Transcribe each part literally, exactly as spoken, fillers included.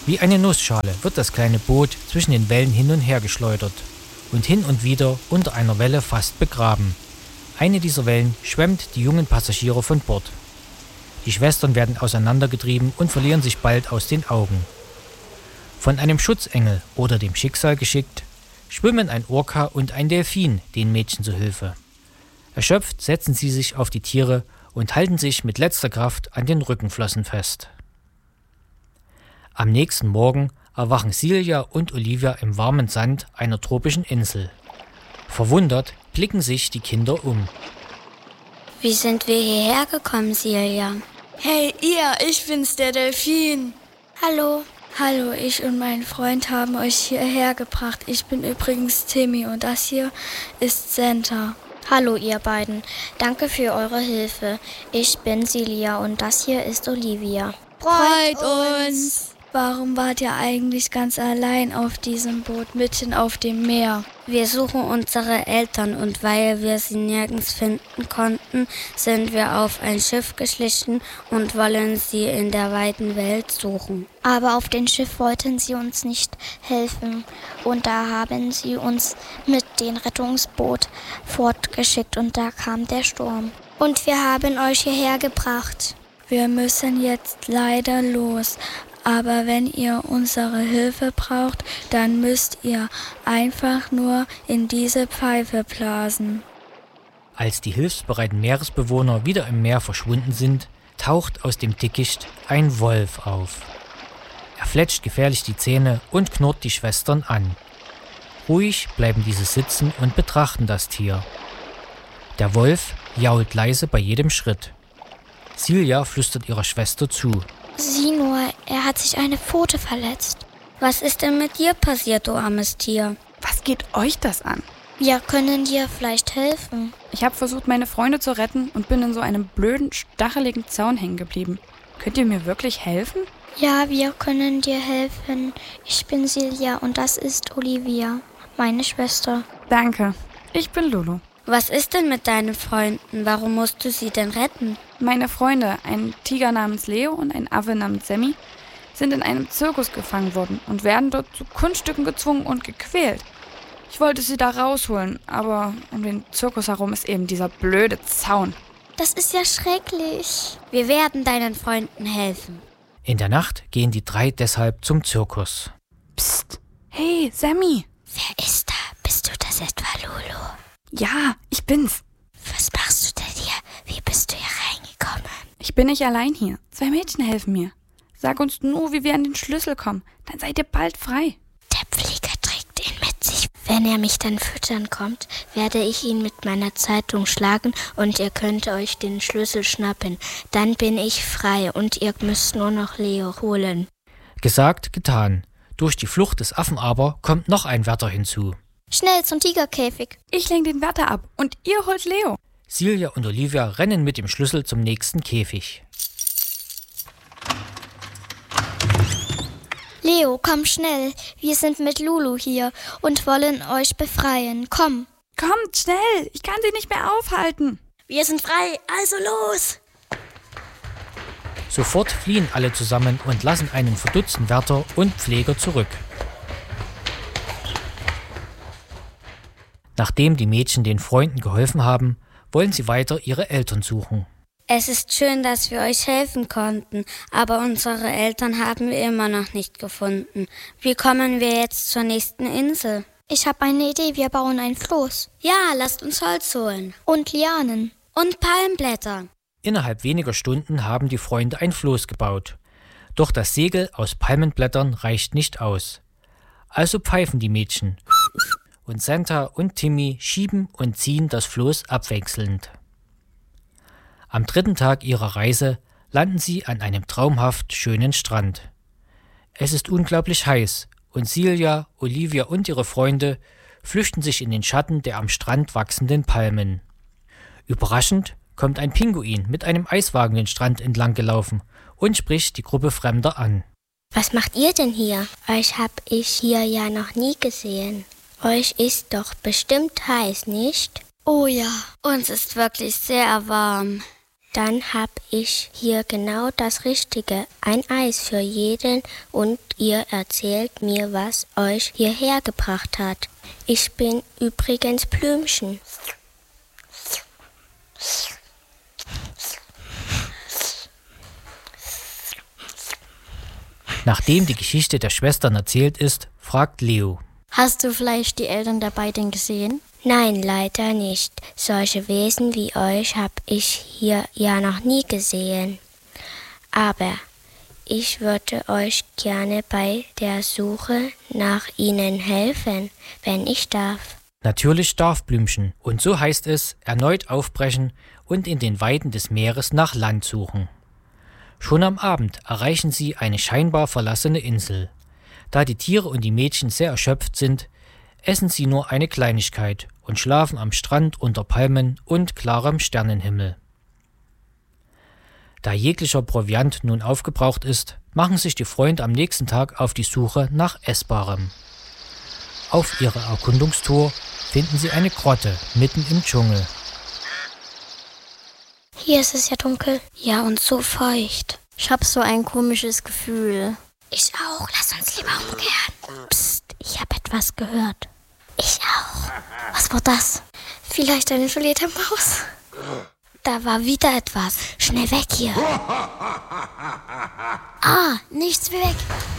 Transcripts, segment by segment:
Wie eine Nussschale wird das kleine Boot zwischen den Wellen hin und her geschleudert und hin und wieder unter einer Welle fast begraben. Eine dieser Wellen schwemmt die jungen Passagiere von Bord. Die Schwestern werden auseinandergetrieben und verlieren sich bald aus den Augen. Von einem Schutzengel oder dem Schicksal geschickt, schwimmen ein Orca und ein Delfin den Mädchen zu Hilfe. Erschöpft setzen sie sich auf die Tiere und halten sich mit letzter Kraft an den Rückenflossen fest. Am nächsten Morgen erwachen Silja und Olivia im warmen Sand einer tropischen Insel. Verwundert blicken sich die Kinder um. Wie sind wir hierher gekommen, Silja? Hey ihr, ich bin's, der Delfin. Hallo. Hallo, ich und mein Freund haben euch hierher gebracht. Ich bin übrigens Timmy und das hier ist Santa. Hallo ihr beiden, danke für eure Hilfe. Ich bin Silja und das hier ist Olivia. Freut uns! Warum wart ihr eigentlich ganz allein auf diesem Boot mitten auf dem Meer? Wir suchen unsere Eltern und weil wir sie nirgends finden konnten, sind wir auf ein Schiff geschlichen und wollen sie in der weiten Welt suchen. Aber auf dem Schiff wollten sie uns nicht helfen und da haben sie uns mit dem Rettungsboot fortgeschickt und da kam der Sturm. Und wir haben euch hierher gebracht. Wir müssen jetzt leider los. Aber wenn ihr unsere Hilfe braucht, dann müsst ihr einfach nur in diese Pfeife blasen. Als die hilfsbereiten Meeresbewohner wieder im Meer verschwunden sind, taucht aus dem Dickicht ein Wolf auf. Er fletscht gefährlich die Zähne und knurrt die Schwestern an. Ruhig bleiben diese sitzen und betrachten das Tier. Der Wolf jault leise bei jedem Schritt. Silja flüstert ihrer Schwester zu. Sieh nur, er hat sich eine Pfote verletzt. Was ist denn mit dir passiert, du armes Tier? Was geht euch das an? Wir können dir vielleicht helfen. Ich habe versucht, meine Freunde zu retten und bin in so einem blöden, stacheligen Zaun hängen geblieben. Könnt ihr mir wirklich helfen? Ja, wir können dir helfen. Ich bin Silja und das ist Olivia, meine Schwester. Danke. Ich bin Lulu. Was ist denn mit deinen Freunden? Warum musst du sie denn retten? Meine Freunde, ein Tiger namens Leo und ein Affe namens Sammy, sind in einem Zirkus gefangen worden und werden dort zu Kunststücken gezwungen und gequält. Ich wollte sie da rausholen, aber um den Zirkus herum ist eben dieser blöde Zaun. Das ist ja schrecklich. Wir werden deinen Freunden helfen. In der Nacht gehen die drei deshalb zum Zirkus. Psst, hey Sammy. Wer ist da? Bist du das etwa, Lulu? Ja, ich bin's. Was machst du denn hier? Wie bist du hier reingekommen? Ich bin nicht allein hier. Zwei Mädchen helfen mir. Sag uns nur, wie wir an den Schlüssel kommen. Dann seid ihr bald frei. Der Pfleger trägt ihn mit sich. Wenn er mich dann füttern kommt, werde ich ihn mit meiner Zeitung schlagen und ihr könnt euch den Schlüssel schnappen. Dann bin ich frei und ihr müsst nur noch Leo holen. Gesagt, getan. Durch die Flucht des Affen aber kommt noch ein Wärter hinzu. Schnell zum Tigerkäfig. Ich lenke den Wärter ab und ihr holt Leo. Silja und Olivia rennen mit dem Schlüssel zum nächsten Käfig. Leo, komm schnell. Wir sind mit Lulu hier und wollen euch befreien. Komm. Kommt schnell, ich kann sie nicht mehr aufhalten. Wir sind frei, also los. Sofort fliehen alle zusammen und lassen einen verdutzten Wärter und Pfleger zurück. Nachdem die Mädchen den Freunden geholfen haben, wollen sie weiter ihre Eltern suchen. Es ist schön, dass wir euch helfen konnten, aber unsere Eltern haben wir immer noch nicht gefunden. Wie kommen wir jetzt zur nächsten Insel? Ich habe eine Idee, wir bauen ein Floß. Ja, lasst uns Holz holen. Und Lianen. Und Palmblätter. Innerhalb weniger Stunden haben die Freunde ein Floß gebaut. Doch das Segel aus Palmenblättern reicht nicht aus. Also pfeifen die Mädchen. Und Santa und Timmy schieben und ziehen das Floß abwechselnd. Am dritten Tag ihrer Reise landen sie an einem traumhaft schönen Strand. Es ist unglaublich heiß und Silja, Olivia und ihre Freunde flüchten sich in den Schatten der am Strand wachsenden Palmen. Überraschend kommt ein Pinguin mit einem Eiswagen den Strand entlang gelaufen und spricht die Gruppe Fremder an. Was macht ihr denn hier? Euch hab ich hier ja noch nie gesehen. Euch ist doch bestimmt heiß, nicht? Oh ja, uns ist wirklich sehr warm. Dann hab ich hier genau das Richtige, ein Eis für jeden und ihr erzählt mir, was euch hierher gebracht hat. Ich bin übrigens Blümchen. Nachdem die Geschichte der Schwestern erzählt ist, fragt Leo: Hast du vielleicht die Eltern der beiden gesehen? Nein, leider nicht. Solche Wesen wie euch habe ich hier ja noch nie gesehen. Aber ich würde euch gerne bei der Suche nach ihnen helfen, wenn ich darf. Natürlich darf Blümchen, und so heißt es, erneut aufbrechen und in den Weiten des Meeres nach Land suchen. Schon am Abend erreichen sie eine scheinbar verlassene Insel. Da die Tiere und die Mädchen sehr erschöpft sind, essen sie nur eine Kleinigkeit und schlafen am Strand unter Palmen und klarem Sternenhimmel. Da jeglicher Proviant nun aufgebraucht ist, machen sich die Freunde am nächsten Tag auf die Suche nach Essbarem. Auf ihrer Erkundungstour finden sie eine Grotte mitten im Dschungel. Hier ist es ja dunkel. Ja, und so feucht. Ich hab so ein komisches Gefühl. Ich auch. Lass uns lieber umkehren. Psst, ich hab etwas gehört. Ich auch. Was war das? Vielleicht eine isolierte Maus. Da war wieder etwas. Schnell weg hier. Ah, nichts wie weg.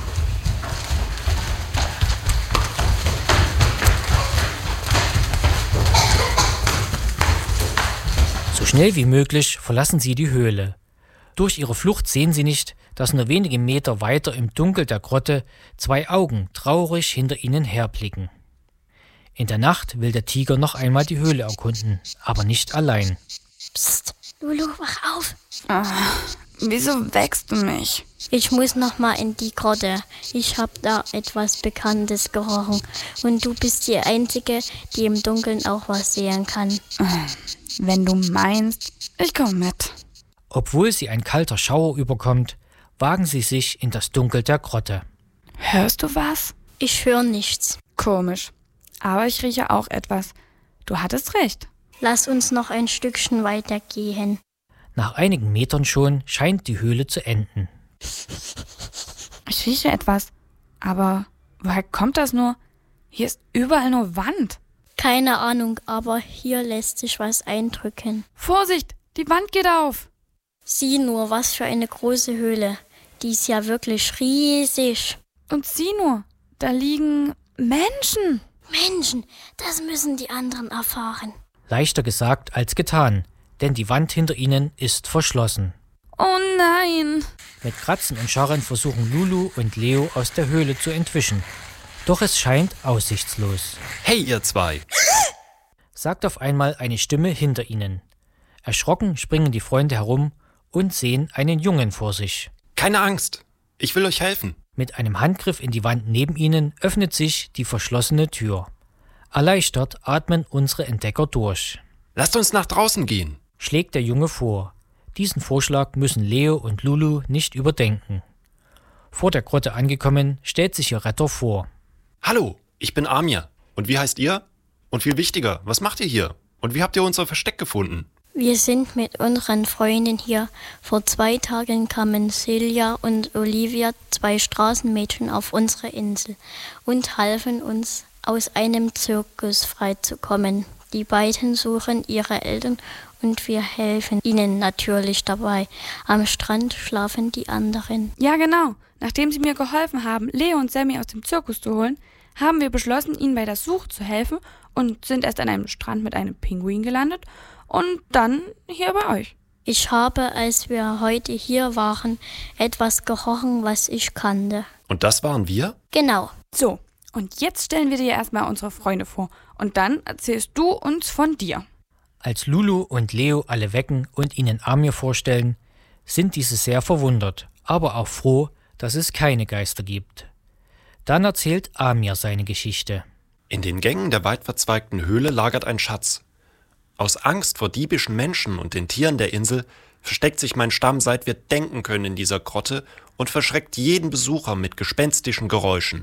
So schnell wie möglich verlassen sie die Höhle. Durch ihre Flucht sehen sie nicht, dass nur wenige Meter weiter im Dunkel der Grotte zwei Augen traurig hinter ihnen herblicken. In der Nacht will der Tiger noch einmal die Höhle erkunden, aber nicht allein. Psst, Lulu, wach auf. Ah, wieso wächst du mich? Ich muss noch mal in die Grotte. Ich hab da etwas Bekanntes gerochen. Und du bist die Einzige, die im Dunkeln auch was sehen kann. Wenn du meinst, ich komme mit. Obwohl sie ein kalter Schauer überkommt, wagen sie sich in das Dunkel der Grotte. Hörst du was? Ich höre nichts. Komisch. Aber ich rieche auch etwas. Du hattest recht. Lass uns noch ein Stückchen weiter gehen. Nach einigen Metern schon scheint die Höhle zu enden. Ich rieche etwas. Aber woher kommt das nur? Hier ist überall nur Wand. Keine Ahnung, aber hier lässt sich was eindrücken. Vorsicht, die Wand geht auf. Sieh nur, was für eine große Höhle. Die ist ja wirklich riesig. Und sieh nur, da liegen Menschen. Menschen, das müssen die anderen erfahren. Leichter gesagt als getan, denn die Wand hinter ihnen ist verschlossen. Oh nein! Mit Kratzen und Scharren versuchen Lulu und Leo aus der Höhle zu entwischen. Doch es scheint aussichtslos. Hey, ihr zwei! Sagt auf einmal eine Stimme hinter ihnen. Erschrocken springen die Freunde herum und sehen einen Jungen vor sich. Keine Angst, ich will euch helfen. Mit einem Handgriff in die Wand neben ihnen öffnet sich die verschlossene Tür. Erleichtert atmen unsere Entdecker durch. Lasst uns nach draußen gehen, schlägt der Junge vor. Diesen Vorschlag müssen Leo und Lulu nicht überdenken. Vor der Grotte angekommen, stellt sich ihr Retter vor. Hallo, ich bin Amir. Und wie heißt ihr? Und viel wichtiger, was macht ihr hier? Und wie habt ihr unser Versteck gefunden? Wir sind mit unseren Freunden hier. Vor zwei Tagen kamen Silja und Olivia, zwei Straßenmädchen, auf unsere Insel und halfen uns, aus einem Zirkus freizukommen. Die beiden suchen ihre Eltern und wir helfen ihnen natürlich dabei. Am Strand schlafen die anderen. Ja, genau. Nachdem sie mir geholfen haben, Leo und Sammy aus dem Zirkus zu holen, haben wir beschlossen, ihnen bei der Suche zu helfen und sind erst an einem Strand mit einem Pinguin gelandet und dann hier bei euch. Ich habe, als wir heute hier waren, etwas gerochen, was ich kannte. Und das waren wir? Genau. So, und jetzt stellen wir dir erstmal unsere Freunde vor und dann erzählst du uns von dir. Als Lulu und Leo alle wecken und ihnen Amir vorstellen, sind diese sehr verwundert, aber auch froh, dass es keine Geister gibt. Dann erzählt Amir seine Geschichte. In den Gängen der weitverzweigten Höhle lagert ein Schatz. Aus Angst vor diebischen Menschen und den Tieren der Insel versteckt sich mein Stamm, seit wir denken können, in dieser Grotte und verschreckt jeden Besucher mit gespenstischen Geräuschen.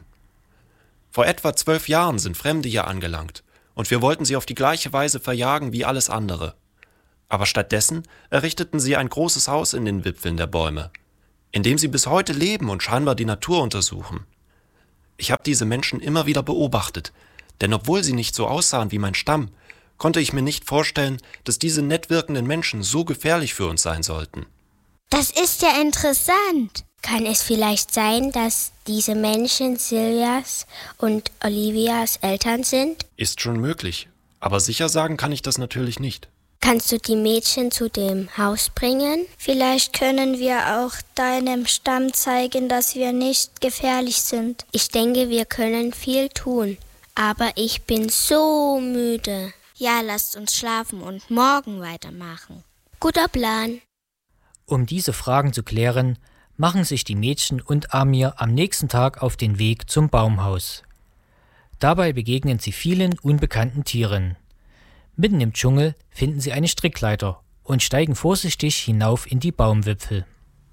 Vor etwa zwölf Jahren sind Fremde hier angelangt und wir wollten sie auf die gleiche Weise verjagen wie alles andere. Aber stattdessen errichteten sie ein großes Haus in den Wipfeln der Bäume, in dem sie bis heute leben und scheinbar die Natur untersuchen. Ich habe diese Menschen immer wieder beobachtet, denn obwohl sie nicht so aussahen wie mein Stamm, konnte ich mir nicht vorstellen, dass diese nett wirkenden Menschen so gefährlich für uns sein sollten. Das ist ja interessant. Kann es vielleicht sein, dass diese Menschen Silvias und Olivias Eltern sind? Ist schon möglich, aber sicher sagen kann ich das natürlich nicht. Kannst du die Mädchen zu dem Haus bringen? Vielleicht können wir auch deinem Stamm zeigen, dass wir nicht gefährlich sind. Ich denke, wir können viel tun, aber ich bin so müde. Ja, lasst uns schlafen und morgen weitermachen. Guter Plan. Um diese Fragen zu klären, machen sich die Mädchen und Amir am nächsten Tag auf den Weg zum Baumhaus. Dabei begegnen sie vielen unbekannten Tieren. Mitten im Dschungel finden sie eine Strickleiter und steigen vorsichtig hinauf in die Baumwipfel.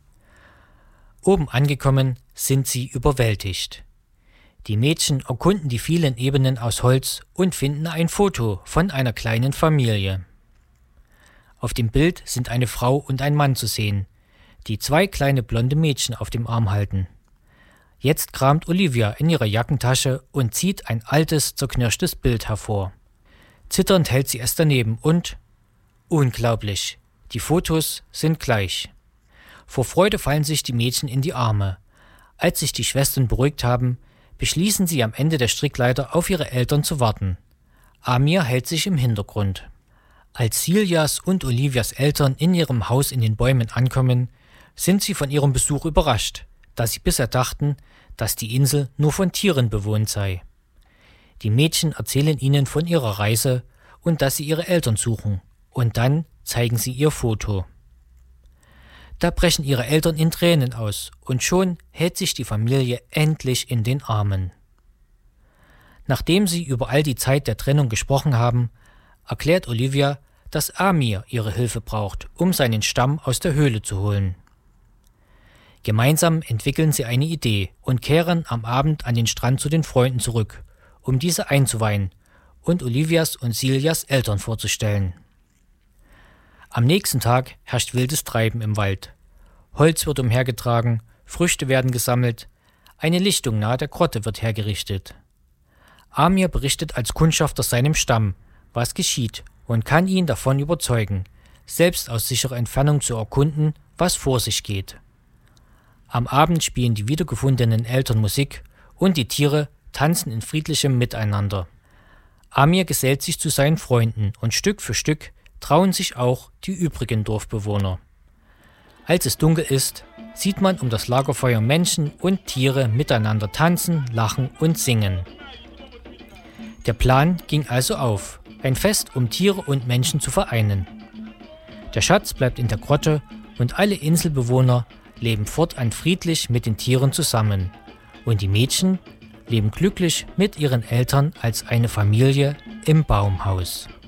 Oben angekommen sind sie überwältigt. Die Mädchen erkunden die vielen Ebenen aus Holz und finden ein Foto von einer kleinen Familie. Auf dem Bild sind eine Frau und ein Mann zu sehen, die zwei kleine blonde Mädchen auf dem Arm halten. Jetzt kramt Olivia in ihrer Jackentasche und zieht ein altes, zerknirschtes Bild hervor. Zitternd hält sie es daneben und... Unglaublich, die Fotos sind gleich. Vor Freude fallen sich die Mädchen in die Arme. Als sich die Schwestern beruhigt haben, beschließen sie am Ende der Strickleiter auf ihre Eltern zu warten. Amir hält sich im Hintergrund. Als Siljas und Olivias Eltern in ihrem Haus in den Bäumen ankommen, sind sie von ihrem Besuch überrascht, da sie bisher dachten, dass die Insel nur von Tieren bewohnt sei. Die Mädchen erzählen ihnen von ihrer Reise und dass sie ihre Eltern suchen, und dann zeigen sie ihr Foto. Da brechen ihre Eltern in Tränen aus, und schon hält sich die Familie endlich in den Armen. Nachdem sie über all die Zeit der Trennung gesprochen haben, erklärt Olivia, dass Amir ihre Hilfe braucht, um seinen Stamm aus der Höhle zu holen. Gemeinsam entwickeln sie eine Idee und kehren am Abend an den Strand zu den Freunden zurück, um diese einzuweihen und Olivias und Siljas Eltern vorzustellen. Am nächsten Tag herrscht wildes Treiben im Wald. Holz wird umhergetragen, Früchte werden gesammelt, eine Lichtung nahe der Grotte wird hergerichtet. Amir berichtet als Kundschafter seinem Stamm, was geschieht, und kann ihn davon überzeugen, selbst aus sicherer Entfernung zu erkunden, was vor sich geht. Am Abend spielen die wiedergefundenen Eltern Musik und die Tiere tanzen in friedlichem Miteinander. Amir gesellt sich zu seinen Freunden und Stück für Stück trauen sich auch die übrigen Dorfbewohner. Als es dunkel ist, sieht man um das Lagerfeuer Menschen und Tiere miteinander tanzen, lachen und singen. Der Plan ging also auf, ein Fest, um Tiere und Menschen zu vereinen. Der Schatz bleibt in der Grotte und alle Inselbewohner leben fortan friedlich mit den Tieren zusammen. Und die Mädchen leben glücklich mit ihren Eltern als eine Familie im Baumhaus.